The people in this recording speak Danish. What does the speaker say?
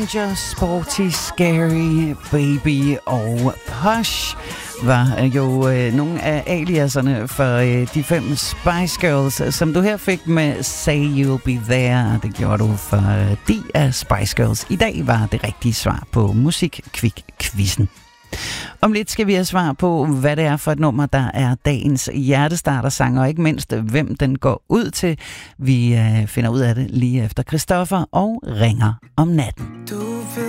Sporty, Scary, Baby og Posh var jo nogle af aliaserne for de 5 Spice Girls, som du her fik med Say You'll Be There. Det gjorde du for de af Spice Girls. I dag var det rigtige svar på Musik-Kvik-quizzen. Om lidt skal vi have svar på, hvad det er for et nummer, der er dagens hjertestartersang, og ikke mindst, hvem den går ud til. Vi finder ud af det lige efter Christoffer og Ringer om natten.